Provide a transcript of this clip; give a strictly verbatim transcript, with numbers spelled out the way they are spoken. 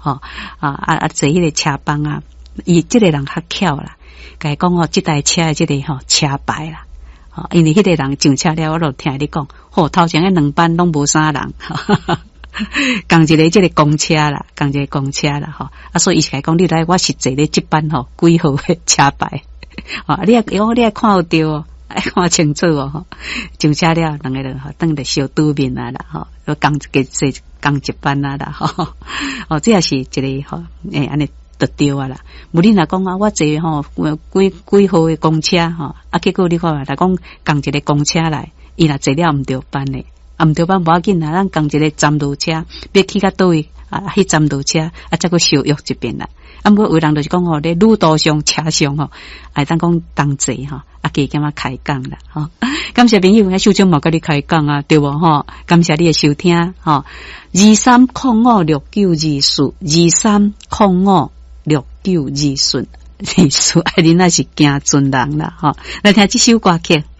吼、哦、啊啊啊坐迄个车帮啊，伊即个人较巧啦，甲伊讲吼，即台车的即个吼车牌啦，吼、哦，因为迄个人上车了，我就听你讲，吼、哦，头前迄两班拢无啥人，哈哈。共一个即个公车啦，共一个公车啦，吼啊，所以伊是甲讲，你来，我是坐咧即班吼，几号的车牌，吼、啊，你啊，我你啊看有对哦，爱看清楚哦，吼，上车了，两个人吼，等着小对面啊啦，吼，要共一个坐共一班啊啦，吼，哦，这也是一个吼，诶，安尼就对啊啦。无你若讲啊，我坐吼几几号的公车吼，啊，结果你看嘛，来讲共一个公车来，伊若坐了毋对班的。啊，毋对班无要紧啦，咱共一个站路车，要去到倒位啊，迄站路车啊，再个小约一遍啦。啊，无有人就是讲吼，咧路途上车上吼，啊，当讲同坐吼，啊，加减啊开讲啦，吼。感谢朋友，啊，秀珍嘛甲你开讲啊，对无吼？感谢你的收听，吼。二三零五六九二四，二三零五六九二四，二四，啊，你那是惊尊人啦，吼。来听这首歌曲。